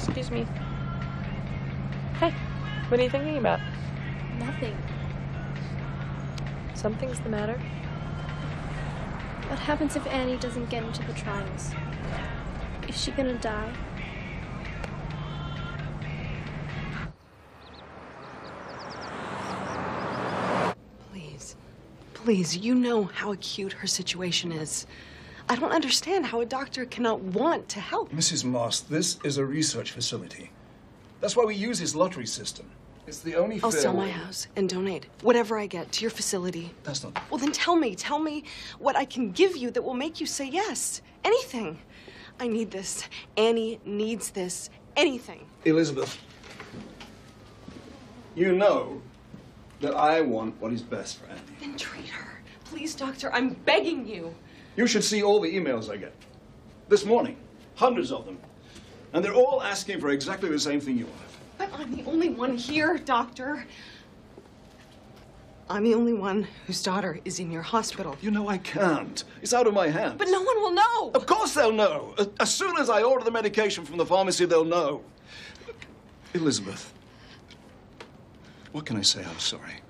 Excuse me. Hey, what are you thinking about? Nothing. Something's the matter? What happens if Annie doesn't get into the trials? Is she gonna die? Please, you know how acute her situation is. I don't understand how a doctor cannot want to help. Mrs. Moss, this is a research facility. That's why we use this lottery system. It's the only fair I'll sell my way. house and donate whatever I get to your facility. That's not... Well, then tell me what I can give you that will make you say yes. Anything. I need this. Annie needs this. Anything. Elizabeth, you know that I want what is best for Annie. Then treat her. Please, doctor, I'm begging you. You should see all the emails I get. This morning, hundreds of them. And they're all asking for exactly the same thing you want. But I'm the only one here, doctor. I'm the only one whose daughter is in your hospital. You know I can't. It's out of my hands. But no one will know. Of course they'll know. As soon as I order the medication from the pharmacy, they'll know. Elizabeth, what can I say? I'm sorry.